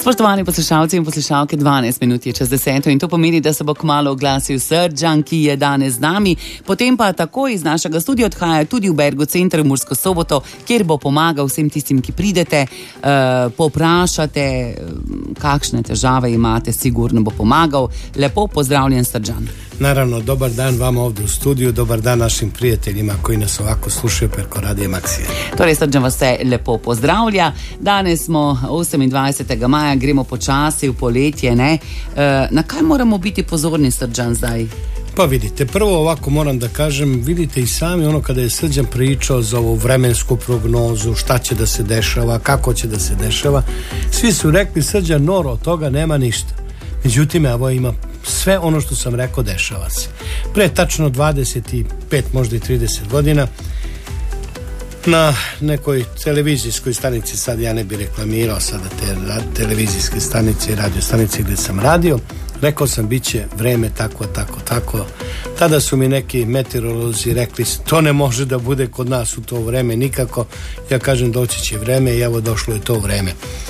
Spoštovani poslušalci in poslušalke, 12 minut je čez 10 in to pomeni, da se bo kmalu oglasil Srdžan, ki je danes z nami. Potem pa takoj iz našega studia odhaja tudi v Bergo Center v Mursko Soboto, kjer bo pomagal vsem tistim, ki pridete, poprašate, kakšne težave imate, sigurno bo pomagal. Lepo pozdravljen, Srdžan. Naravno, dobar dan vam ovdje u studiju, dobar dan našim prijateljima koji nas ovako slušaju preko Radija Maxija. Torej, Srdžan vas se lepo pozdravlja. Danes smo 28. maja, gremo počasi v poletje, ne? Na kaj moramo biti pozorni, Srdžan, zdaj? Pa vidite, prvo ovako moram da kažem, vidite i sami ono kada je Srđan pričao za ovu vremensku prognozu, šta će da se dešava, kako će da se dešava, svi su rekli Srđan, noro, od toga nema ništa. Međutim, evo ima sve ono što sam rekao dešava se. Pre tačno 25, možda i 30 godina na nekoj televizijskoj stanici, sad ja ne bi reklamirao sada te televizijske stanice i radio stanice gdje sam radio, rekao sam bit će vreme tako. Tada su mi neki meteorolozi rekli to ne može da bude kod nas u to vreme nikako. Ja kažem doći će vreme i evo došlo je to vreme.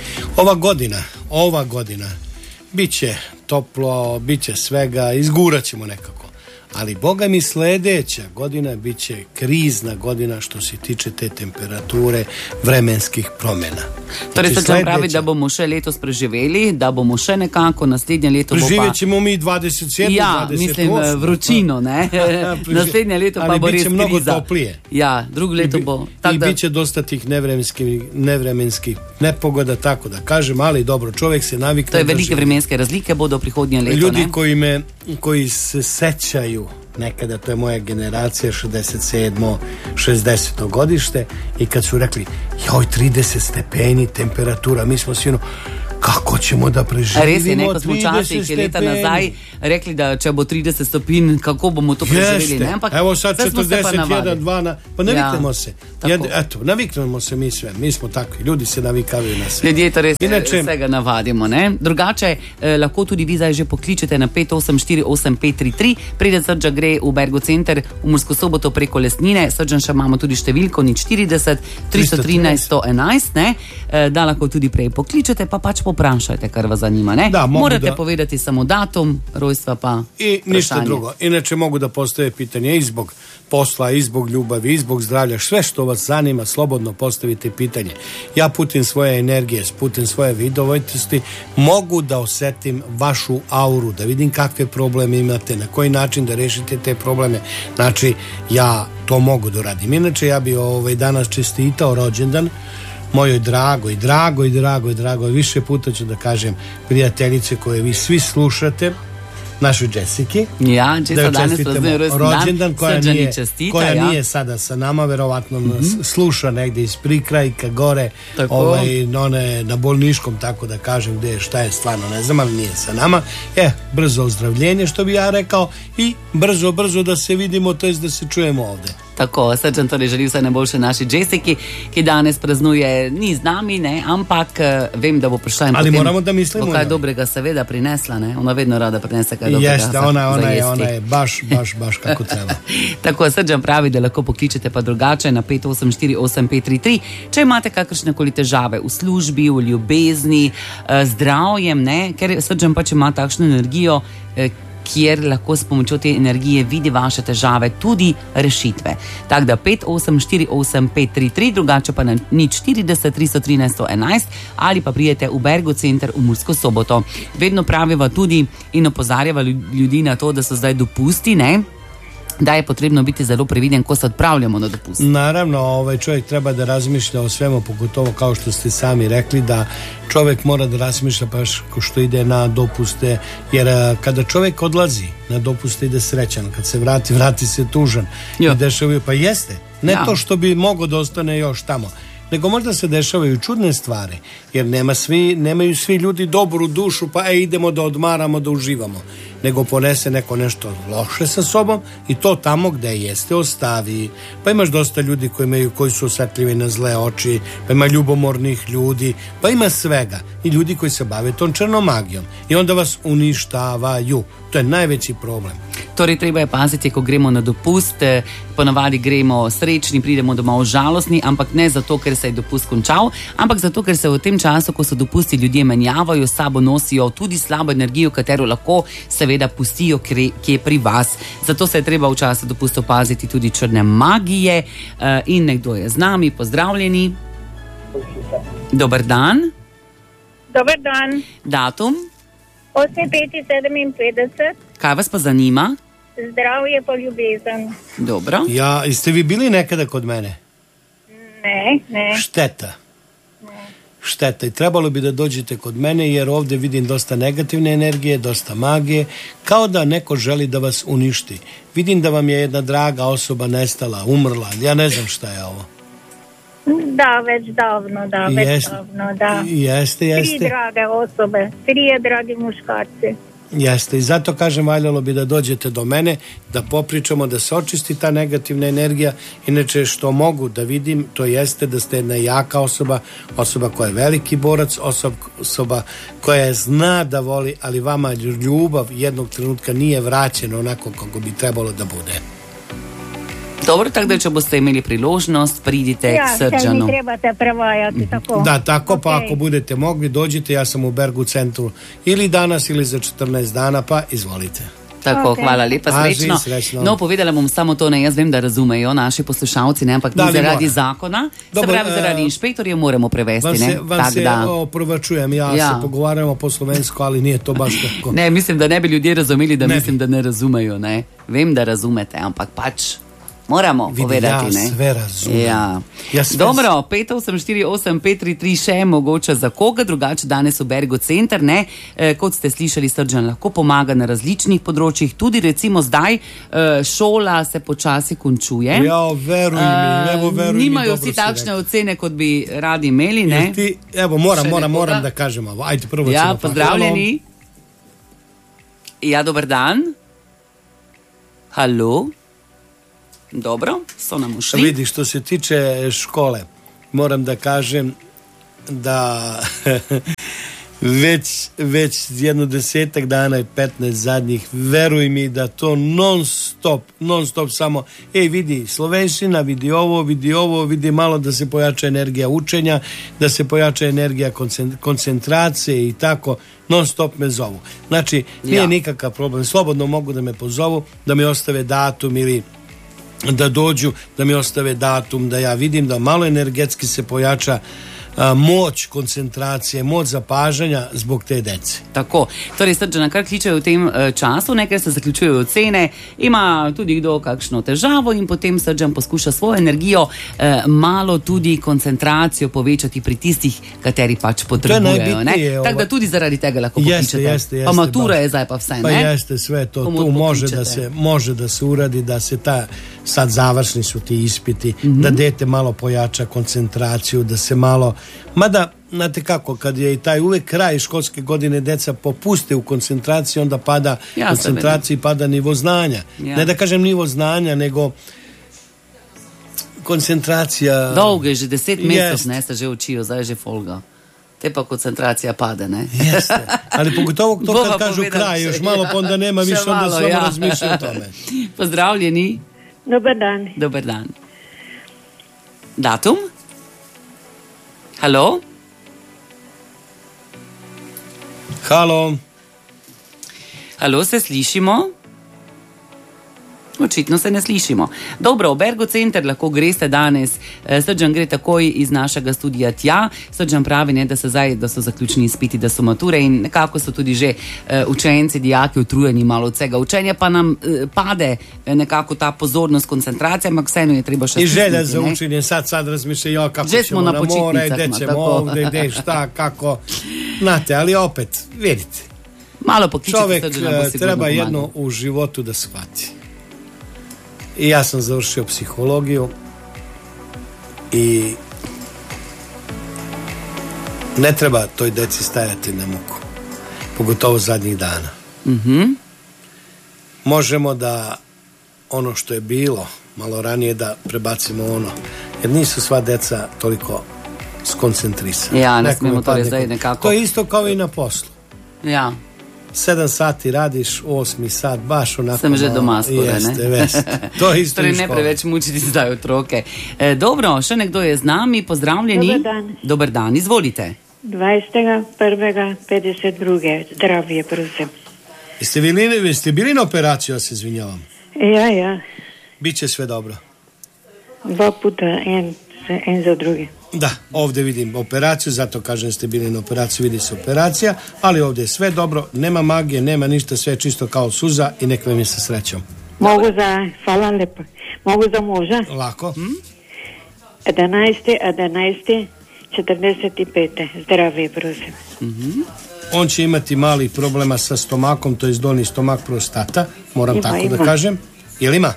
Ova godina bit će toplo, bit će svega, izgurat ćemo nekako. Ali Boga mi sljedeća godina bit će krizna godina što se tiče te temperature, vremenskih promjena. Torej se tam pravi, da bomo še letos preživeli, da bomo še nekako naslednje leto preživjet ćemo mi 27, ja, 28. mislim vročino, ne? Naslednje leto pa bo res kriza. Ali bit će mnogo toplije. Ja, drugo leto bo. I bit će dosta tih nevremenskih nepogoda, tako da kažem, ali dobro, čovjek se navikne. To je velike vremenske razlike bodo prihodnje leto, ljudi ne? koji se sećaju nekada, to je moja generacija, 67. 60. godište, i kad su rekli, joj, 30 stepeni temperatura, mi smo svi kako ćemo da preživimo 30 stepeni. Res je, neko smo časih leta nazaj rekli, da če bo 30 stopin, kako bomo to preživeli. Ne? Ampak evo sad 41, 2, pa naviknemo se. Eto, naviknemo se mi sve, mi smo takvi, ljudi se navikavaju na sve. Ljudje to res vsega navadimo. Ne? Drugače, lahko tudi vi zdaj že pokličete na 5848533, preden Srdža gre v Bergo Center v Mursko Soboto preko Lesnine. Srdžan še imamo tudi številko 040 313 111, ne? Da lahko tudi prej pokličete, pa pač poprašajte, kar vas zanima, ne? Da, morate povedati samo datum, rojstva pa i ništa drugo. Inače mogu da postave pitanje i zbog posla, i zbog ljubavi, i zbog zdravlja, sve što vas zanima, slobodno postavite pitanje. Ja putem svoje energije, putem svoje vidovitosti mogu da osetim vašu auru, da vidim kakve probleme imate, na koji način da rešite te probleme. Znači, ja to mogu da radim. Inače, ja bi danas čestitao rođendan mojoj dragoj, više puta ću da kažem, prijateljice koje vi svi slušate, našoj Jessiki. Ja, Jessica danes rođendan, koja nije sada sa nama, verovatno sluša negdje iz prikrajka gore, na bolniškom, tako da kažem gdje je, šta je, stvarno ne znam, ali nije sa nama. Brzo ozdravljenje, što bi ja rekao, i brzo da se vidimo, to jest da se čujemo ovdje. Tako, Srdžan torej želi vse najboljše naši Jessiki, ki danes praznuje, ni z nami, ne, ampak vem, da bo prišla in ali moramo da mislimo bo kaj dobrega seveda prinesla, ne, ona vedno rada prinese kaj dobrega. Jeste, ona je baš kako treba. Tako, Srdžan pravi, da lahko pokličete pa drugače na 5848533, če imate kakršnekoli težave v službi, v ljubezni, zdravjem, ne, ker Srdžan pač ima takšno energijo, kjer lahko s pomočjo te energije vidi vaše težave, tudi rešitve. Tako da 5848533, drugače pa na 040 313 111 ali pa pridete v Bergo Center v Mursko Soboto. Vedno praviva tudi in opozarjava ljudi na to, da so zdaj dopusti, ne? Da je potrebno biti zelo previden ko se odpravljamo na dopust. Naravno, čovjek treba da razmišlja o svemu, pogotovo kao što ste sami rekli, da čovjek mora da razmišlja baš ko što ide na dopuste, jer kada čovjek odlazi na dopuste ide srećan, kad se vrati se tužan. I dešavaju, pa jeste, ne to što bi mogao da ostane još tamo, nego možda se dešavaju čudne stvari, jer nemaju svi ljudi dobru dušu, pa idemo da odmaramo, da uživamo. nego ponese neko nešto loše sa sobom i to tamo gde jeste ostavi. Pa imaš dosta ljudi koji su osetljivi na zle oči, pa ima ljubomornih ljudi, pa ima svega i ljudi koji se bave tom črnom magijom i onda vas uništavaju. To je najveći problem. Torej, treba je paziti, ko gremo na dopust, ponavadi gremo srečni, pridemo domov žalostni, ampak ne zato, ker se je dopust končal, ampak zato, ker se v tem času, ko so dopusti, ljudje menjavajo, s sabo nosijo tudi slabo energijo, katero lahko seveda pustijo kje pri vas. Zato se je treba v času dopustov paziti tudi črne magije. In nekdo je z nami, pozdravljeni. Dober dan. Dober dan. Datum? 8.5.57. Kaj vas pa zanima? Zdravje pa ljubezen. Dobro. Ja, ste vi bili nekada kod mene? Ne. Šteta i trebalo bi da dođete kod mene jer ovdje vidim dosta negativne energije, dosta magije, kao da neko želi da vas uništi. Vidim da vam je jedna draga osoba nestala, umrla, ja ne znam šta je ovo. Da, već davno. Jeste. 3 drage osobe, 3 dragi muškarci. Jeste, i zato kažem, valjalo bi da dođete do mene, da popričamo, da se očisti ta negativna energija. Inače, što mogu da vidim, to jeste da ste jedna jaka osoba, osoba koja je veliki borac, osoba koja zna da voli, ali vama ljubav jednog trenutka nije vraćena onako kako bi trebalo da bude. Dobro, tako da če boste imeli priložnost, pridite k Srđanu. Ja, mi trebate prevajati tako. Da, tako, pa ako budete mogli, dođite, ja sam u Bergu centru ili danas ili za 14 dana, pa izvolite. Tako, hvala lepa, srečno. No, povedala bom samo to, ne, jaz vem, da razumejo naši poslušalci, ne, ampak mi zaradi zakona, se pravi zaradi inšpektorjev moramo prevesti. Vam se oprovačujem, se pogovarjamo po slovensko, ali nije to baš tako. Ne, mislim, da ne bi ljudje razumeli, da mislim, da ne razumejo, ne. Vem, da razumete, ampak pač moramo povedati, ne? Ja sve razumem. Dobro, 5848533 še je mogoče za koga, drugače danes v Bergu center, ne? Kot ste slišali, Srđan lahko pomaga na različnih področjih, tudi recimo zdaj šola se počasi končuje. Ja, veruj mi, nimajo si takšne ocene, kot bi radi imeli, ne? Evo, moram da kažem ovo. Ajde, prvo ja, pozdravljeni. Ja, dober dan. Halo. Dobro, so nam ušli. Vidi, što se tiče škole, moram da kažem da već jedno 10 dana i 15 zadnjih, veruj mi da to non stop samo, vidi slovenština, vidi ovo, vidi malo da se pojača energija učenja, da se pojača energija koncentracije i tako, non stop me zovu. Znači, nije nikakav problem, slobodno mogu da me pozovu, da mi ostave datum ili da dođu, da mi ostave datum, da ja vidim da malo energetski se pojača moč koncentracije, moč zapažanja zbog te dece. Tako, torej Srđana kar kličejo v tem času, nekaj se zaključujejo ocene, ima tudi kdo kakšno težavo in potem Srđan poskuša svojo energijo malo tudi koncentracijo povečati pri tistih, kateri pač potrebujejo. Tako da tudi zaradi tega lahko pokličete. Jeste. Pa matura je zdaj pa vse, ne? Pa jeste sve to, tu može da se uradi, da se sad završni su ti ispiti, da dete malo pojača koncentraciju, da se malo, mada, znate kako, kad je i taj uvek kraj školske godine, deca popuste u koncentraciji, onda pada koncentraciji, pada nivo znanja. Ne da kažem nivo znanja, nego koncentracija... Dolgo je že 10 mesec, ne, se že učijo, zdaj je že folga. Te pa koncentracija pade, ne? Jeste, ali pogotovo to kad kažu kraj, još malo pa onda nema više, onda samo razmišlja o tome. Pozdravljeni. Dobar dan. Datum? Halo? Halo, se slišimo? Očitno se ne slišimo. Dobro, v Bergu center lahko greste danes. Srđan gre takoj iz našega studija tja. Srđan pravi, ne, da so zaključni izpiti, da so mature in nekako so tudi že učenci, dijaki utrujeni malo od vsega učenja, pa nam pade nekako ta pozornost, koncentracija, ampak vseeno je treba še stisniti. I želja za učenje, sad razmišljajo kako ćemo na more, gde ćemo ovdje, gde, šta, kako. Znate, ali opet, vidite. Malo pokličite Srđana, bo sigurno treba jedno u životu da shvati. I ja sam završio psihologiju i ne treba toj deci stajati na muku, pogotovo zadnjih dana. možemo da ono što je bilo malo ranije da prebacimo ono, jer nisu sva deca toliko skoncentrisana. Ja, ne smijemo to reći nekako. To je isto kao i na poslu. Ja. 7 sati radiš, 8 sat, baš onako... Sem že doma skoraj, ne? To je isto torej ne preveč mučiti zdaj otroke. Dobro, še nekdo je z nami, pozdravljeni. Dobar dan. Dobar dan, izvolite. 20.1.52. Zdravje, prosim. Jeste bili na operaciju, ja se izvinjavam? Ja. Biće sve dobro. 2 puta, en za drugi. Da, ovdje vidim operaciju, zato kažem ste bili na operaciju, vidi se operacija, ali ovdje je sve dobro, nema magije, nema ništa, sve čisto kao suza i nek vam je sa srećom. Hvala lepo. Mogu za moža? Lako. 11.45. Zdravje, prosim. On će imati malih problema sa stomakom, to je donji stomak, prostata, moram Ima. da kažem. Jel ima?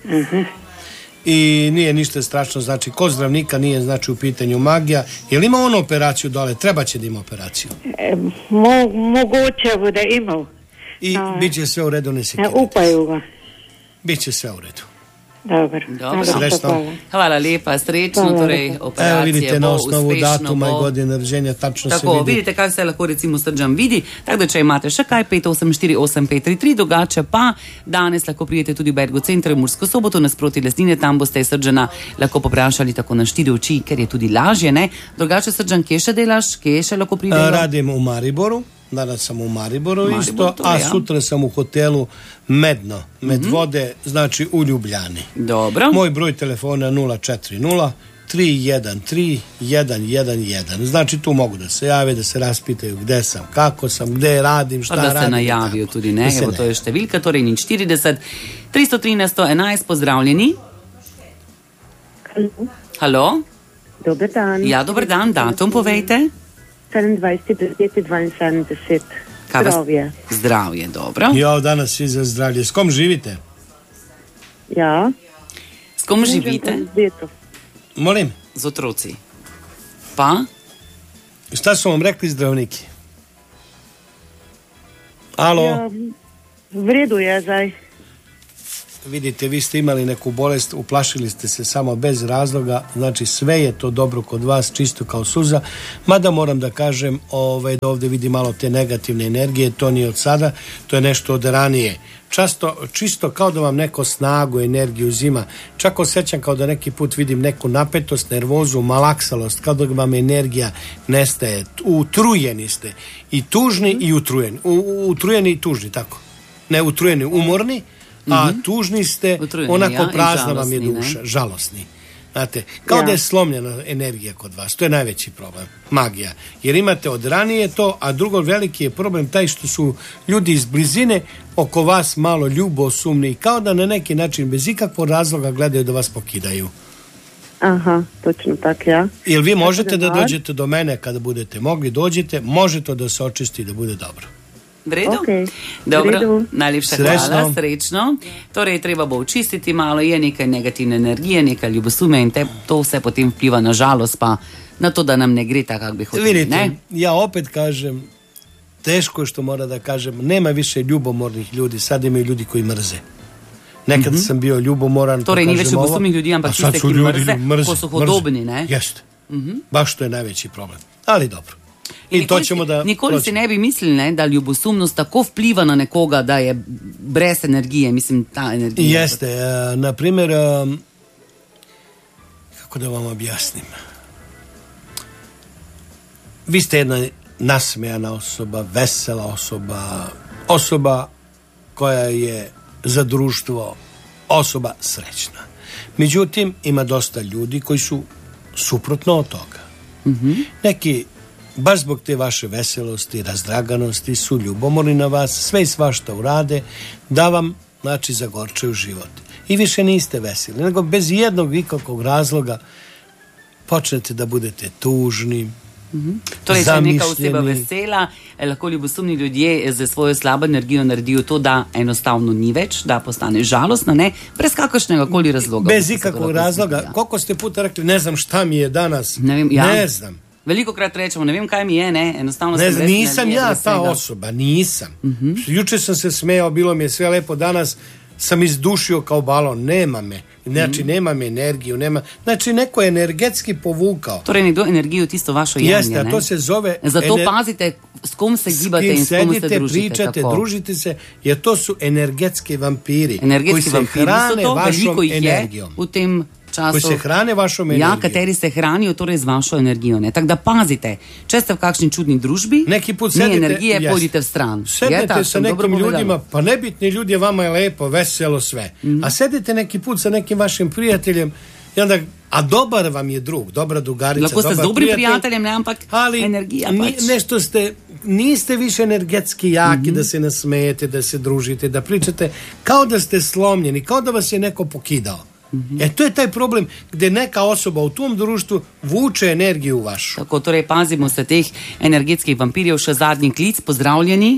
I nije ništa strašno, znači kod zdravnika nije znači u pitanju magija. Jel ima on operaciju dole? Treba će da ima operaciju. Moguće da imao. I bit će sve u redu, ne se kirajte. Upaju ga. Biće sve u redu. Dobro. Srećno. Hvala lepa, srečno, torej operacija Evo vidite na osnovu uspešno datuma i godine rođenja tačno tako, se vidi. vidite kaj vse lahko recimo Srđan vidi, tako da če imate še kaj 5848533, drugače pa danes lahko prijete tudi v Bergo Center v Mursko Soboto nasproti Lesnine, tam boste Srđana lahko poprašali tako na 4 oči, ker je tudi lažje, ne? Drugače Srđan, kje še delaš, kje še lahko pridemo? Radim u Mariboru. Danas sam u Mariboru isto, a sutra sam u hotelu Medno, Medvode, znači u Ljubljani. Dobro. Moj broj telefona 040 313 111. Znači tu mogu da se jave, da se raspitaju gde sam, kako sam, gde radim, šta radim. Da se najavijo tudi, ne? Evo, to je številka, torej 040 313 111, pozdravljeni. Halo? Dobar dan. Ja, dobar dan, datum povejte. 27.10.72. Zdravje. Zdravje, dobro. Ja, danas svi za zdravlje. S kom živite? Ja. S kom živite? Molim? Z otroci. Pa? Šta su vam rekli zdravniki? Alo? Ja, v redu je zdaj. Vidite, vi ste imali neku bolest, uplašili ste se samo bez razloga, znači sve je to dobro kod vas, čisto kao suza, mada moram da kažem da ovdje vidi malo te negativne energije, to nije od sada, to je nešto od ranije. Čisto kao da vam neko snagu, energiju uzima, čak osjećam kao da neki put vidim neku napetost, nervozu, malaksalost, kao da vam energija nestaje, utrujeni ste, i tužni i utrujeni, utrujeni i tužni, tako, ne utrujeni, umorni, a tužni ste, utrujeni, onako prazna vam je duša, žalosni. Znate, kao da je slomljena energija kod vas, to je najveći problem, magija. Jer imate od ranije to, a drugo veliki je problem taj što su ljudi iz blizine oko vas malo ljubosumni i kao da na neki način bez ikakvog razloga gledaju da vas pokidaju. Aha, točno tako, ja. Jel vi možete da dođete do mene kada budete mogli, dođite, može to da se očisti i da bude dobro. V redu? Okay. Dobro, najlepša hvala, srečno. Torej, treba bo očistiti malo, je nekaj negativne energije, nekaj ljubosume in to vse potem vpliva na žalost, pa na to, da nam ne gre tako, kako bi hoteli. Vidite, ja opet kažem, teško je što mora da kažem, nema više ljubomornih ljudi, sad imaju ljudi koji mrze. Nekad sam bio ljubomoran. Torej, ni več ljubosumnih ljudi, ampak tiste, ki mrze, ko su hodobni, ne? Jeste. Baš to je najveći problem. Ali dobro. I to ćemo da... Nikoli si ne bi mislili, ne, da ljubosumnost tako vpliva na nekoga, da je brez energije, mislim, ta energija. Jeste, na primjer, kako da vam objasnim, vi ste jedna nasmejana osoba, vesela osoba koja je za društvo, osoba srećna. Međutim, ima dosta ljudi koji su suprotno od toga. Neki baš zbog te vaše veselosti, razdraganosti su ljubomorni na vas, sve i svašta urade da vam, znači, zagorčaju život. I više niste veseli, nego bez jednog ikakvog razloga počnete da budete tužni, torej, če je neka oseba vesela, lahko ljubosumni ljudje za svojo slabo energijo naredijo to, da enostavno ni več, da postane žalostna, ne, brez kakršnega koli razloga. Bez ikakvog razloga. Koliko ste puta rekli, ne znam šta mi je danas, ne znam. Veliko krat rečemo, ne vem, kaj mi je, ne, enostavno Ne, sem brez nisam energije, ja brez ta svega. osoba, nisam. Juče sam se smejao, bilo mi je sve lepo, danas sam izdušio kao balon, nema me. Znači, nemam energiju, znači, neko je energetski povukao. Torej, nekdo energijo tisto vašo jemlje, Jeste, a to se zove... Zato pazite, s kom se gibate in s kom se sedite, družite. pričate, tako. družite se, jer to su energetski vampiri. Energetski koji se vampiri hrane so to, vašom veliko jih je energijom. v tem času. Koji se hrane vašom energijom. Ja, kateri se hranijo torej z vašo energijo. Ne? Tako da pazite, če ste v kakšni čudni družbi, Neki put ni sedite, energije, pojdite v stran. Sednete sa nekim ljudima, pa nebitni ljudi, vama je lepo, veselo sve. A sedite neki put sa nekim vašim prijateljem, i onda, a dobar vam je drug, dobra drugarica, Lahko ste dobar z dobrim prijatelj, prijateljem, ne, ampak ali energija pač. nešto niste više energetski jaki da se nasmejete, da se družite, da pričate, kao da ste slomljeni, kao da vas je neko pokidao. To je taj problem gdje neka osoba u tom društvu vuče energiju vašu. Tako, torej pazimo se teh energetskih vampirjev. Še zadnji klic, pozdravljeni.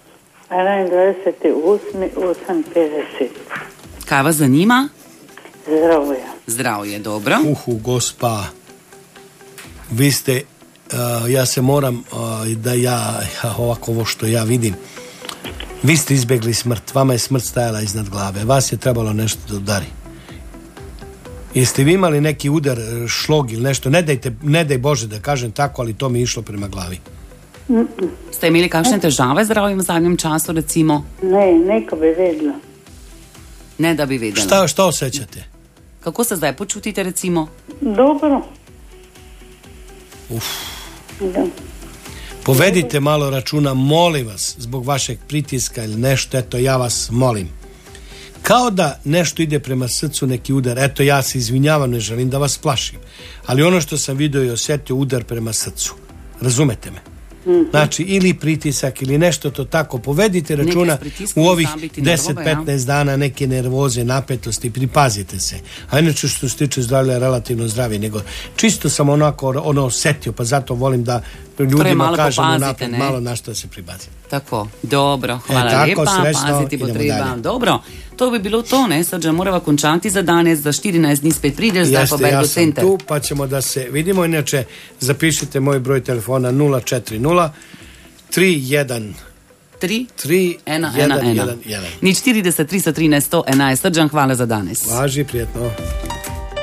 21.8.58. Kaj vas zanima? Zdravje. Zdravje, dobro. Gospa, vi ste, ja se moram, da ja ovako ovo što ja vidim, vi ste izbjegli smrt, vama je smrt stajala iznad glave, vas je trebalo nešto da udari. Jeste vi imali neki udar, šlog ili nešto, ne daj Bože da kažem tako, ali to mi je išlo prema glavi. Ste imeli kakšne težave z zdravjem v zadnjem času, recimo? Ne, neko bi vedela. Ne, da bi vedela. Šta osjećate? Kako se zdaj počutite, recimo? Dobro. Da. Povedite malo računa, molim vas, zbog vašeg pritiska ili nešto, eto, ja vas molim. Kao da nešto ide prema srcu, neki udar, eto, ja se izvinjavam, ne želim da vas plašim, ali ono što sam vidio i osjetio, udar prema srcu. Razumete me? Znači, ili pritisak ili nešto to tako, povedite računa u ovih 10-15 dana neke nervoze, napetosti, pripazite se. A inače što se tiče zdravlja je relativno zdravi, nego čisto sam onako osjetio, pa zato volim da ljudima kažem unaprijed malo na što se pripazite. Tako, dobro, hvala lepa, paziti bo treba. Dobro, to bi bilo to, ne, Srđan, morava končati za danes, za 14 dni spet prideš, zdaj pa Bergo Center. Ja sam tu, pa ćemo da se vidimo, inače zapišite moj broj telefona 040 31 3-1-1-1. Nič 40 313 111. Srđan, hvala za danes. Važi, prijetno.